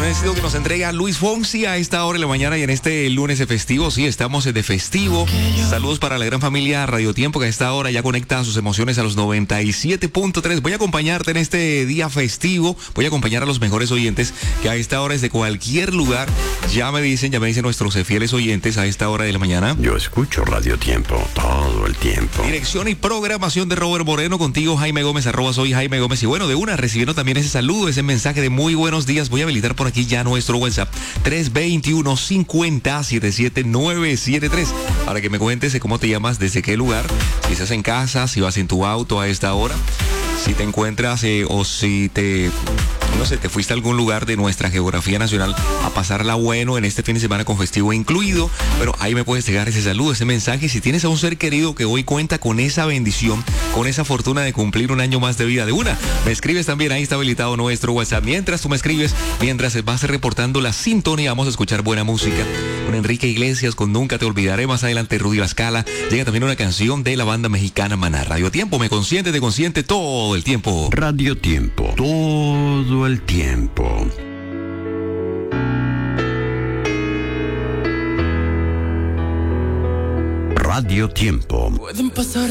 agradecido que nos entrega Luis Fonsi a esta hora de la mañana y en este lunes de festivo. Sí, estamos de festivo. Saludos para la gran familia Radio Tiempo que a esta hora ya conecta sus emociones a los 97.3. Voy a acompañarte en este día festivo. Voy a acompañar a los mejores oyentes que a esta hora desde cualquier lugar ya me dicen nuestros fieles oyentes a esta hora de la mañana. Yo escucho Radio Tiempo todo el tiempo. Dirección y programación de Robert Moreno, contigo Jaime Gómez, @ soy Jaime Gómez. Y bueno, de una, recibiendo también ese saludo, ese mensaje de muy buenos días. Voy a habilitar por aquí ya nuestro WhatsApp 321-50-77973 para que me cuentes cómo te llamas, desde qué lugar, si estás en casa, si vas en tu auto a esta hora, si te encuentras o si te fuiste a algún lugar de nuestra geografía nacional a pasarla bueno en este fin de semana con festivo incluido. Pero ahí me puedes llegar ese saludo, ese mensaje. Si tienes a un ser querido que hoy cuenta con esa bendición, con esa fortuna de cumplir un año más de vida, de una, me escribes también. Ahí está habilitado nuestro WhatsApp. Mientras tú me escribes, mientras vas reportando la sintonía, vamos a escuchar buena música con Enrique Iglesias, con Nunca Te Olvidaré. Más adelante Rudy Lascala. Llega también una canción de la banda mexicana Maná. Radio Tiempo, me consiente, te consiente todo el tiempo. Radio Tiempo, todo el tiempo. Radio Tiempo. Pueden pasar